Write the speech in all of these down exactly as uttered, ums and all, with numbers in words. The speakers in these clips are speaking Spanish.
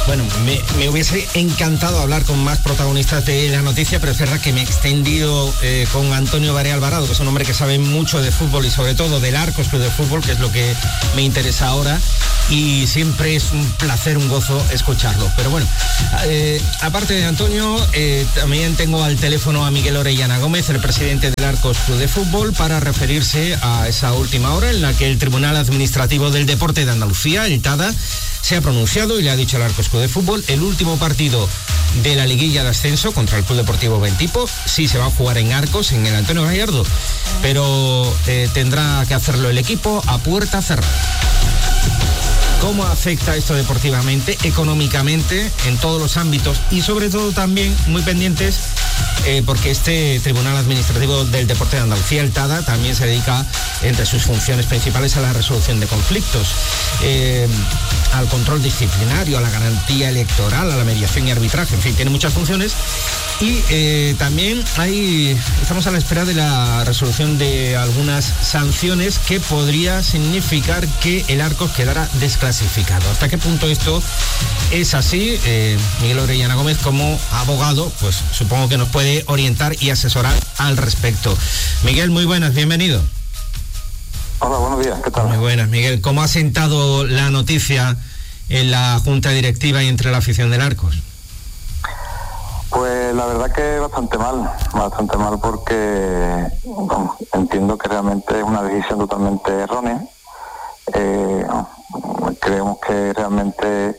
Bueno, me, me hubiese encantado hablar con más protagonistas de la noticia, pero es verdad que me he extendido eh, con Antonio Barea Alvarado, que es un hombre que sabe mucho de fútbol y sobre todo del Arcos Club de Fútbol, que es lo que me interesa ahora, y siempre es un placer, un gozo escucharlo. Pero bueno, eh, aparte de Antonio, eh, también tengo al teléfono a Miguel Orellana Gómez, el presidente del Arcos Club de Fútbol, para referirse a esa última hora en la que el Tribunal Administrativo del Deporte de Andalucía, el TADA, se ha pronunciado y le ha dicho al Arcos Club de Fútbol: el último partido de la liguilla de ascenso contra el Club Deportivo Bentipo sí se va a jugar en Arcos, en el Antonio Gallardo, pero eh, tendrá que hacerlo el equipo a puerta cerrada. ¿Cómo afecta esto deportivamente, económicamente, en todos los ámbitos? Y sobre todo también muy pendientes, eh, porque este Tribunal Administrativo del Deporte de Andalucía, el TADA, también se dedica, entre sus funciones principales, a la resolución de conflictos, eh, al control disciplinario, a la garantía electoral, a la mediación y arbitraje, en fin, tiene muchas funciones. Y eh, también hay, estamos a la espera de la resolución de algunas sanciones que podría significar que el Arcos quedara desclasificado. ¿Hasta qué punto esto es así? Eh, Miguel Orellana Gómez, como abogado, pues supongo que nos puede orientar y asesorar al respecto. Miguel, muy buenas, bienvenido. Hola, buenos días, ¿qué tal? Muy buenas, Miguel. ¿Cómo ha sentado la noticia en la Junta Directiva y entre la afición del Arcos? Pues la verdad que bastante mal, bastante mal porque bueno, entiendo que realmente es una decisión totalmente errónea. Eh, creemos que realmente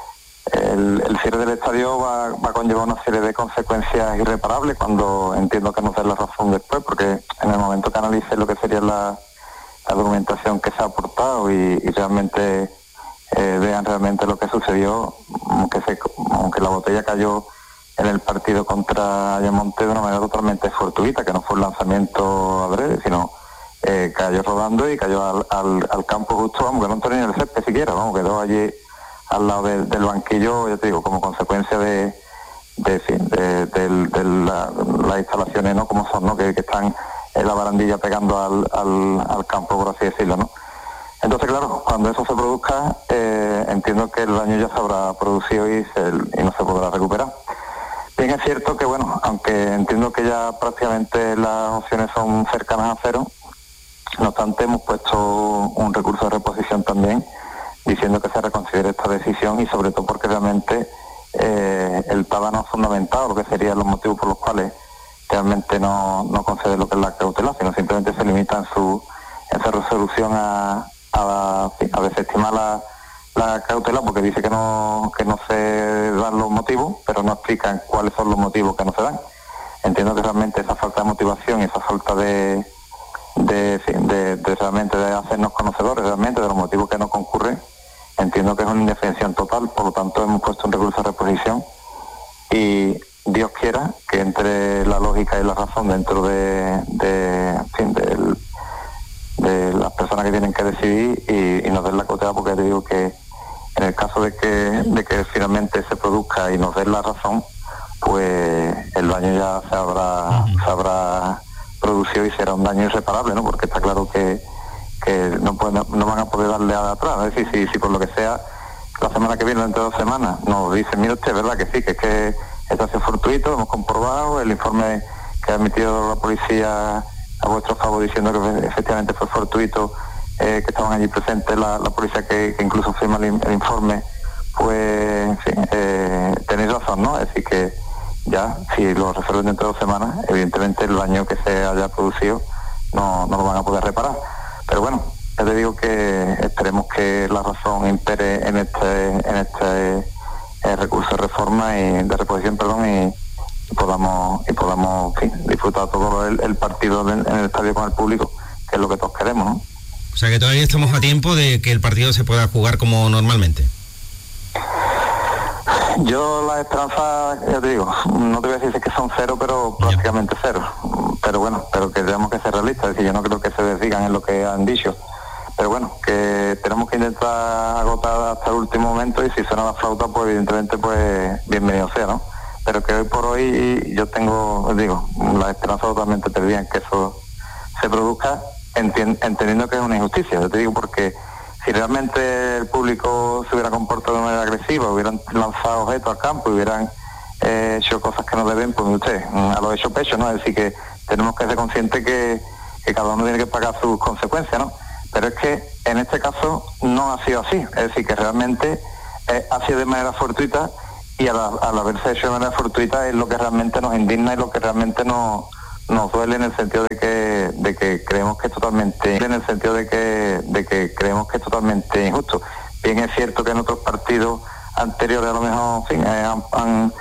el, el cierre del estadio va, va a conllevar una serie de consecuencias irreparables, cuando entiendo que nos den la razón después, porque en el momento que analice lo que sería la, la documentación que se ha aportado y, y realmente eh, vean realmente lo que sucedió, aunque, se, aunque la botella cayó en el partido contra Ayamonte de una manera totalmente fortuita, que no fue un lanzamiento adrede, sino eh, cayó rodando y cayó al, al, al campo justo, vamos, que no entró ni en el césped siquiera, vamos, quedó allí al lado de, del banquillo, ya te digo, como consecuencia de de, de, de, de, de la, las instalaciones, ¿no?, como son, ¿no?, que, que están en la barandilla pegando al, al, al campo, por así decirlo, ¿no? Entonces, claro, cuando eso se produzca, eh, entiendo que el daño ya se habrá producido y, se, y no se podrá recuperar. Bien, es cierto que, bueno, aunque entiendo que ya prácticamente las opciones son cercanas a cero, no obstante hemos puesto un recurso de reposición también, diciendo que se reconsidere esta decisión, y sobre todo porque realmente eh, el TADA no ha fundamentado lo que serían los motivos por los cuales realmente no, no concede lo que es la cautelar, sino simplemente se limita en su, en su resolución a, a, a desestimar la la cautela, porque dice que no que no se dan los motivos, pero no explican cuáles son los motivos que no se dan. Entiendo que realmente esa falta de motivación y esa falta de de, de, de realmente de hacernos conocedores realmente de los motivos que no concurren, entiendo que es una indefensión total. Por lo tanto, hemos puesto un recurso de reposición y Dios quiera que entre la lógica y la razón dentro de de, en fin, de, de las personas que tienen que decidir y, y nos den la cautela, porque te digo que en el caso de que, de que finalmente se produzca y nos den la razón, pues el daño ya se habrá, se habrá producido y será un daño irreparable, ¿no? Porque está claro que, que no, pueden, no van a poder darle atrás. Es decir, si, si por lo que sea, la semana que viene, dentro de dos semanas, nos dicen, mira usted, ¿verdad que sí? Que es que esto ha sido fortuito, lo hemos comprobado, el informe que ha emitido la policía a vuestro favor diciendo que efectivamente fue fortuito, eh, que estaban allí presentes la, la policía que, que incluso firma el, el informe, pues en fin, eh, tenéis razón, ¿no? Es decir, que ya, si lo resuelven dentro de dos semanas, evidentemente el daño que se haya producido no, no lo van a poder reparar. Pero bueno, ya te digo que esperemos que la razón impere en este en este eh, recurso de reforma y de reposición, perdón, y y podamos y podamos en fin, disfrutar todo el, el partido en el estadio con el público, que es lo que todos queremos, ¿no? O sea que todavía estamos a tiempo de que el partido se pueda jugar como normalmente. Yo la esperanza, ya te digo, no te voy a decir que son cero, pero prácticamente ya. cero. Pero bueno, pero que tenemos que ser realistas, es decir, yo no creo que se desdigan en lo que han dicho. Pero bueno, que tenemos que intentar agotar hasta el último momento, y si suena la flauta, pues evidentemente, pues bienvenido sea, ¿no? Pero que hoy por hoy yo tengo, os digo, la esperanza totalmente perdida en que eso se produzca, entien, entendiendo que es una injusticia. Yo te digo porque si realmente el público se hubiera comportado de manera agresiva, hubieran lanzado objetos al campo, hubieran eh, hecho cosas que no deben, pues usted, a lo hecho pecho, ¿no? Es decir, que tenemos que ser conscientes que, que cada uno tiene que pagar sus consecuencias, ¿no? Pero es que en este caso no ha sido así, es decir, que realmente eh, ha sido de manera fortuita, y al, al haberse hecho de manera fortuita es lo que realmente nos indigna y lo que realmente nos, nos duele, en el sentido de que, de que creemos que es totalmente, en el sentido de que, de que creemos que es totalmente injusto. Bien es cierto que en otros partidos anteriores a lo mejor, en fin, eh, han, han,